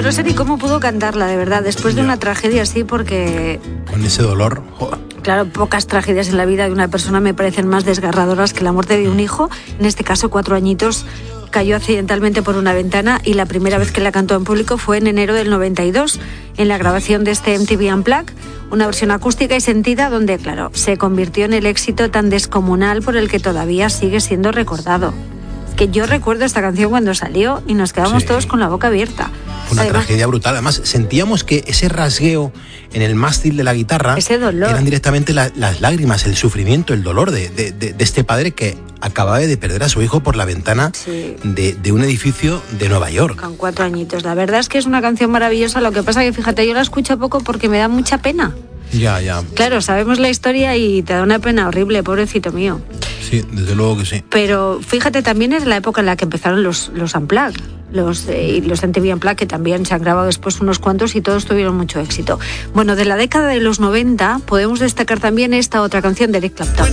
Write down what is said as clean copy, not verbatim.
no sé ni cómo pudo cantarla, de verdad, después de una tragedia así, porque... Con ese dolor, joder. Claro, pocas tragedias en la vida de una persona me parecen más desgarradoras que la muerte de un hijo. En este caso, 4 añitos, cayó accidentalmente por una ventana y la primera vez que la cantó en público fue en enero del 92, en la grabación de este MTV Unplugged, una versión acústica y sentida donde, claro, se convirtió en el éxito tan descomunal por el que todavía sigue siendo recordado. Que yo recuerdo esta canción cuando salió y nos quedamos todos con la boca abierta. Fue una tragedia brutal. Además, sentíamos que ese rasgueo en el mástil de la guitarra, ese dolor, eran directamente las lágrimas, el sufrimiento, el dolor de este padre que acababa de perder a su hijo por la ventana de un edificio de Nueva York. Con 4 añitos. La verdad es que es una canción maravillosa. Lo que pasa que, fíjate, yo la escucho poco porque me da mucha pena. Ya. Claro, sabemos la historia y te da una pena horrible, pobrecito mío. Sí, desde luego que sí. Pero fíjate, también es la época en la que empezaron los Unplugged, los MTV Unplugged, que también se han grabado después unos cuantos y todos tuvieron mucho éxito. Bueno, de la década de los 90 podemos destacar también esta otra canción de Eric Clapton.